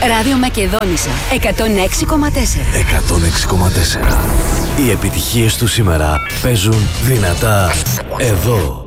Ράδιο Μακεδόνισσα 106,4. 106,4. Οι επιτυχίες του σήμερα παίζουν δυνατά εδώ.